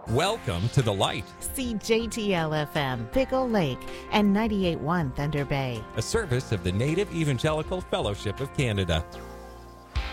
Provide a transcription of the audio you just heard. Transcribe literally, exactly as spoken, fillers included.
Welcome to the light, See J T L F M, Pickle Lake, and ninety-eight point one Thunder Bay. a service of the Native Evangelical Fellowship of Canada.